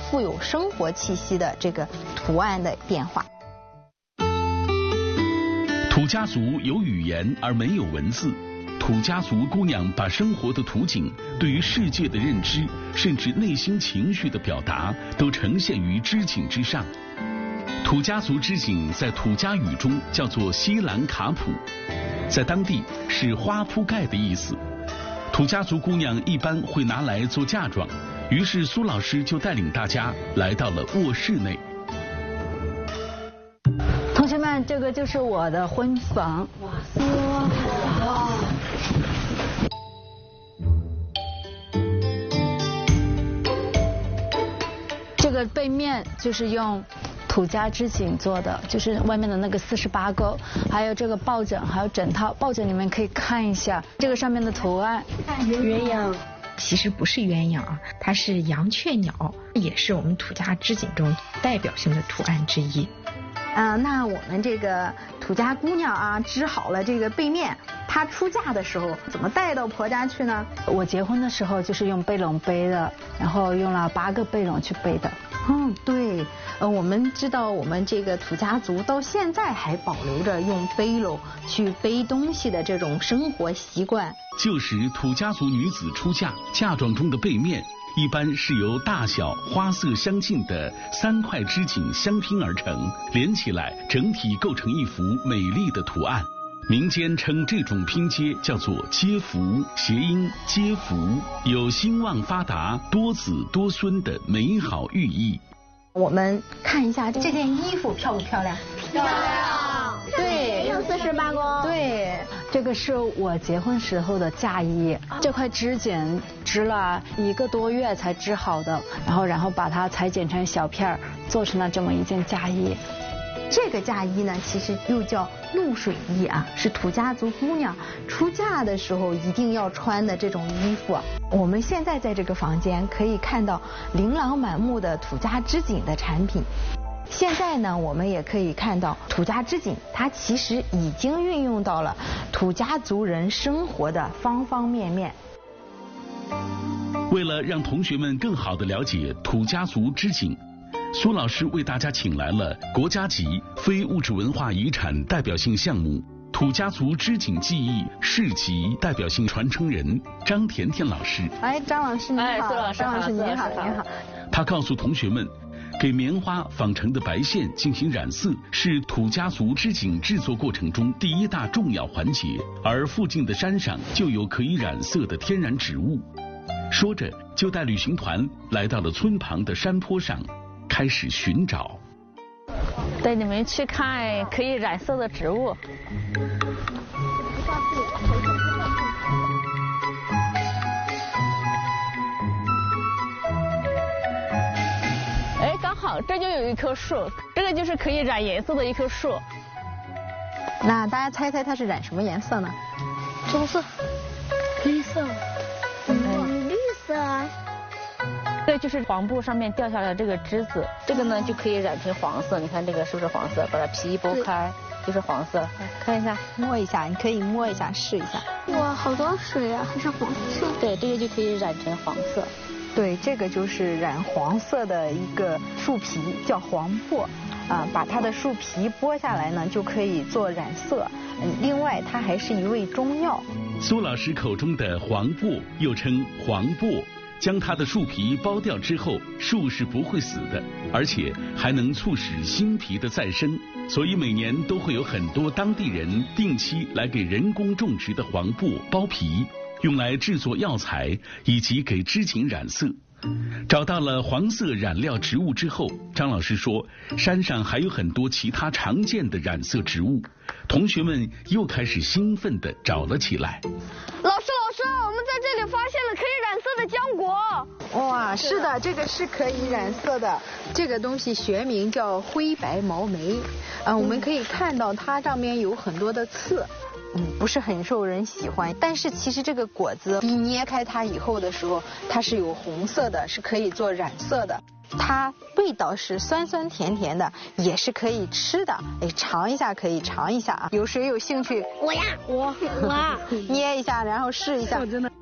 富有生活气息的这个图案的变化。 土家族有语言而没有文字，土家族姑娘把生活的图景、对于世界的认知，甚至内心情绪的表达，都呈现于织锦之上。土家族织锦在土家语中叫做西兰卡普，在当地是花铺盖的意思。土家族姑娘一般会拿来做嫁妆，于是苏老师就带领大家来到了卧室内。 同学们，这个就是我的婚房。哇！这个背面就是用土家织锦做的，就是外面的那个48钩，还有这个抱枕，还有枕套。抱枕你们可以看一下这个上面的图案， 鸳鸯。其实不是鸳鸯啊，它是阳雀鸟，也是我们土家织锦中代表性的图案之一。 那我们这个土家姑娘啊，织好了这个背面，她出嫁的时候怎么带到婆家去呢？ 我结婚的时候就是用背篓背的，然后用了8个背篓去背的。 对，我们知道我们这个土家族到现在还保留着用背篓去背东西的这种生活习惯。 旧时土家族女子出嫁，嫁妆中的背面一般是由大小花色相近的3块织锦相拼而成，连起来整体构成一幅美丽的图案。民间称这种拼接叫做接福，谐音接福，有兴旺发达、多子多孙的美好寓意。 我们看一下这件衣服漂不漂亮？ 漂亮。 对， 用48钩。 对， 这个是我结婚时候的嫁衣，这块织锦织了1个多月才织好的，然后把它裁剪成小片儿，做成了这么一件嫁衣。 这个嫁衣呢，其实又叫露水衣啊，是土家族姑娘出嫁的时候一定要穿的这种衣服。我们现在在这个房间可以看到琳琅满目的土家织锦的产品。现在呢，我们也可以看到土家织锦，它其实已经运用到了土家族人生活的方方面面。 为了让同学们更好地了解土家族织锦，苏老师为大家请来了国家级非物质文化遗产代表性项目土家族织锦技艺市级代表性传承人张甜甜老师。 张老师你好。张老师你好。 他告诉同学们，给棉花纺成的白线进行染色是土家族织锦制作过程中第一大重要环节，而附近的山上就有可以染色的天然植物。说着就带旅行团来到了村旁的山坡上，开始寻找。 带你们去看可以染色的植物。刚好这就有一棵树，这个就是可以染颜色的一棵树。 那大家猜猜它是染什么颜色呢？ 棕色、绿色、绿色。 这就是黄布上面掉下来的这个枝子，这个呢就可以染成黄色。你看这个是不是黄色？把它皮一剥开就是黄色。看一下， 摸一下，你可以摸一下试一下。 哇，好多水啊，还是黄色。 对，这个就可以染成黄色。 对，这个就是染黄色的一个树皮，叫黄布。把它的树皮剥下来呢，就可以做染色。另外，它还是一味中药。 苏老师口中的黄布又称黄柏，将它的树皮剥掉之后，树是不会死的，而且还能促使新皮的再生。所以每年都会有很多当地人定期来给人工种植的黄柏剥皮，用来制作药材以及给织锦染色。找到了黄色染料植物之后，张老师说山上还有很多其他常见的染色植物，同学们又开始兴奋地找了起来。 老师，我们在这里发现了可以染色的浆果。 哇，是的，这个是可以染色的。这个东西学名叫灰白毛莓。我们可以看到它上面有很多的刺。不是很受人喜欢，但是其实这个果子一捏开它以后的时候，它是有红色的，是可以做染色的。它味道是酸酸甜甜的，也是可以吃的。尝一下可以尝一下啊。有谁有兴趣？ 我呀，我捏一下，然后试一下。 我真的